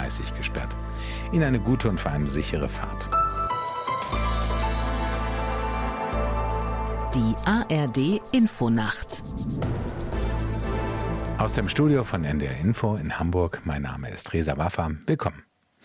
A30 gesperrt. Ihnen eine gute und vor allem sichere Fahrt. Die ARD Infonacht. Aus dem Studio von NDR Info in Hamburg. Mein Name ist Reza Waffa. Willkommen.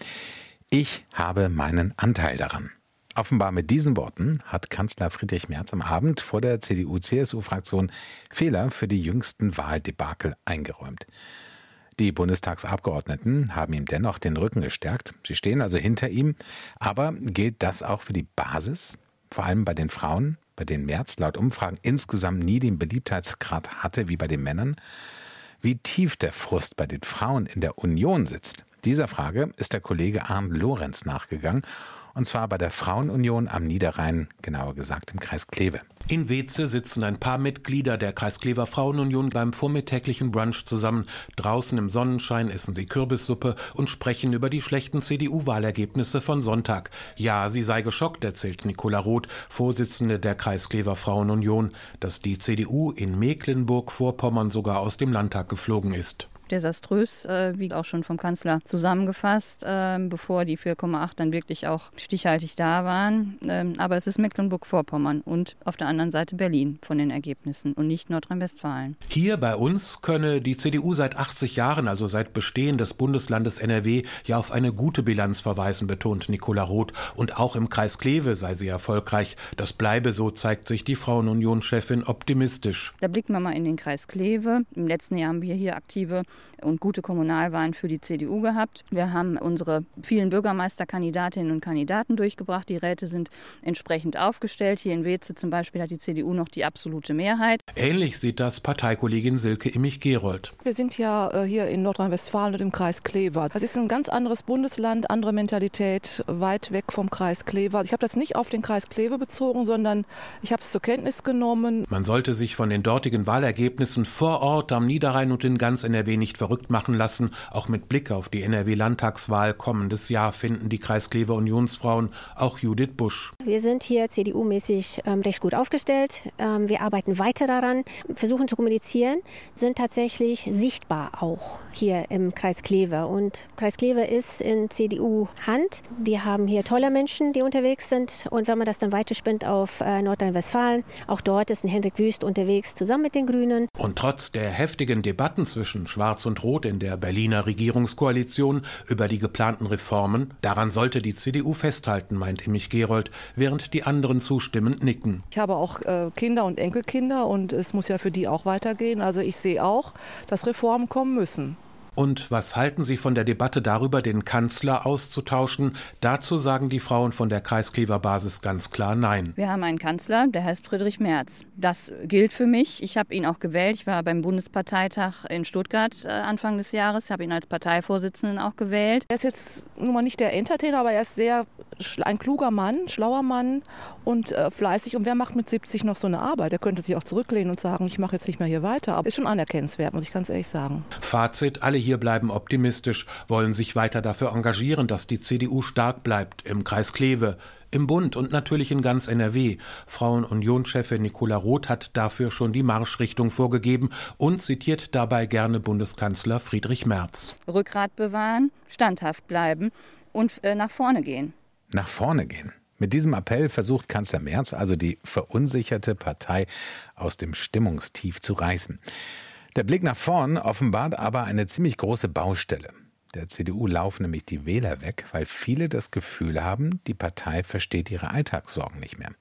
Ich habe meinen Anteil daran. Offenbar mit diesen Worten hat Kanzler Friedrich Merz am Abend vor der CDU-CSU-Fraktion Fehler für die jüngsten Wahldebakel eingeräumt. Die Bundestagsabgeordneten haben ihm dennoch den Rücken gestärkt. Sie stehen also hinter ihm. Aber gilt das auch für die Basis? Vor allem bei den Frauen, bei denen Merz laut Umfragen insgesamt nie den Beliebtheitsgrad hatte wie bei den Männern? Wie tief der Frust bei den Frauen in der Union sitzt, dieser Frage ist der Kollege Arndt Lorenz nachgegangen. Und zwar bei der Frauenunion am Niederrhein, genauer gesagt im Kreis Kleve. In Weeze sitzen ein paar Mitglieder der Kreisklever Frauenunion beim vormittäglichen Brunch zusammen. Draußen im Sonnenschein essen sie Kürbissuppe und sprechen über die schlechten CDU-Wahlergebnisse von Sonntag. Ja, sie sei geschockt, erzählt Nicola Roth, Vorsitzende der Kreisklever Frauenunion, dass die CDU in Mecklenburg-Vorpommern sogar aus dem Landtag geflogen ist. Desaströs, wie auch schon vom Kanzler zusammengefasst, bevor die 4,8 dann wirklich auch stichhaltig da waren. Aber es ist Mecklenburg-Vorpommern und auf der anderen Seite Berlin von den Ergebnissen und nicht Nordrhein-Westfalen. Hier bei uns könne die CDU seit 80 Jahren, also seit Bestehen des Bundeslandes NRW, ja auf eine gute Bilanz verweisen, betont Nicola Roth. Und auch im Kreis Kleve sei sie erfolgreich. Das bleibe so, zeigt sich die Frauenunion-Chefin optimistisch. Da blicken wir mal in den Kreis Kleve. Im letzten Jahr haben wir hier aktive und gute Kommunalwahlen für die CDU gehabt. Wir haben unsere vielen Bürgermeisterkandidatinnen und Kandidaten durchgebracht. Die Räte sind entsprechend aufgestellt. Hier in Weeze zum Beispiel hat die CDU noch die absolute Mehrheit. Ähnlich sieht das Parteikollegin Silke Immich-Gerold. Wir sind ja hier in Nordrhein-Westfalen und im Kreis Kleve. Das ist ein ganz anderes Bundesland, andere Mentalität, weit weg vom Kreis Kleve. Ich habe das nicht auf den Kreis Kleve bezogen, sondern ich habe es zur Kenntnis genommen. Man sollte sich von den dortigen Wahlergebnissen vor Ort am Niederrhein und in ganz NRW nicht verrückt machen lassen. Auch mit Blick auf die NRW-Landtagswahl kommendes Jahr finden die Kreisklever Unionsfrauen auch Judith Busch. Wir sind hier CDU-mäßig recht gut aufgestellt. Wir arbeiten weiter daran, versuchen zu kommunizieren, sind tatsächlich sichtbar auch hier im Kreis Kleve. Und Kreis Kleve ist in CDU-Hand. Wir haben hier tolle Menschen, die unterwegs sind. Und wenn man das dann weiterspinnt auf Nordrhein-Westfalen, auch dort ist ein Hendrik Wüst unterwegs, zusammen mit den Grünen. Und trotz der heftigen Debatten zwischen Schwarz und Rot in der Berliner Regierungskoalition über die geplanten Reformen, daran sollte die CDU festhalten, meint Immich-Gerold, während die anderen zustimmend nicken. Ich habe auch Kinder und Enkelkinder und es muss ja für die auch weitergehen. Also ich sehe auch, dass Reformen kommen müssen. Und was halten Sie von der Debatte darüber, den Kanzler auszutauschen? Dazu sagen die Frauen von der Kreisklever Basis ganz klar Nein. Wir haben einen Kanzler, der heißt Friedrich Merz. Das gilt für mich. Ich habe ihn auch gewählt. Ich war beim Bundesparteitag in Stuttgart Anfang des Jahres. Ich habe ihn als Parteivorsitzenden auch gewählt. Er ist jetzt nun mal nicht der Entertainer, aber er ist ein kluger Mann, schlauer Mann und fleißig. Und wer macht mit 70 noch so eine Arbeit? Er könnte sich auch zurücklehnen und sagen, ich mache jetzt nicht mehr hier weiter. Aber ist schon anerkennenswert, muss ich ganz ehrlich sagen. Fazit, alle hier bleiben optimistisch, wollen sich weiter dafür engagieren, dass die CDU stark bleibt im Kreis Kleve, im Bund und natürlich in ganz NRW. Frauenunion-Chefin Nicola Roth hat dafür schon die Marschrichtung vorgegeben und zitiert dabei gerne Bundeskanzler Friedrich Merz. Rückgrat bewahren, standhaft bleiben und nach vorne gehen. Nach vorne gehen. Mit diesem Appell versucht Kanzler Merz also die verunsicherte Partei aus dem Stimmungstief zu reißen. Der Blick nach vorn offenbart aber eine ziemlich große Baustelle. Der CDU laufen nämlich die Wähler weg, weil viele das Gefühl haben, die Partei versteht ihre Alltagssorgen nicht mehr.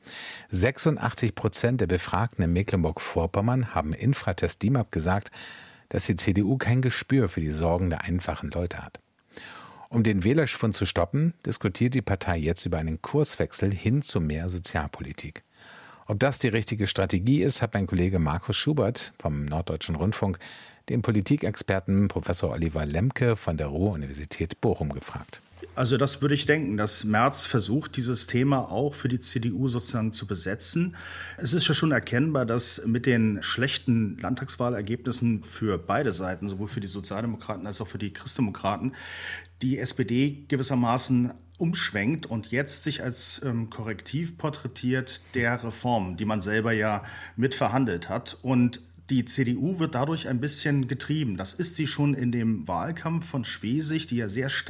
86% der Befragten in Mecklenburg-Vorpommern haben Infratest DIMAP gesagt, dass die CDU kein Gespür für die Sorgen der einfachen Leute hat. Um den Wählerschwund zu stoppen, diskutiert die Partei jetzt über einen Kurswechsel hin zu mehr Sozialpolitik. Ob das die richtige Strategie ist, hat mein Kollege Markus Schubert vom Norddeutschen Rundfunk den Politikexperten Professor Oliver Lemke von der Ruhr-Universität Bochum gefragt. Also das würde ich denken, dass Merz versucht, dieses Thema auch für die CDU sozusagen zu besetzen. Es ist ja schon erkennbar, dass mit den schlechten Landtagswahlergebnissen für beide Seiten, sowohl für die Sozialdemokraten als auch für die Christdemokraten, die SPD gewissermaßen umschwenkt und jetzt sich als Korrektiv porträtiert der Reformen, die man selber ja mitverhandelt hat. Und die CDU wird dadurch ein bisschen getrieben. Das ist sie schon in dem Wahlkampf von Schwesig, die ja sehr stark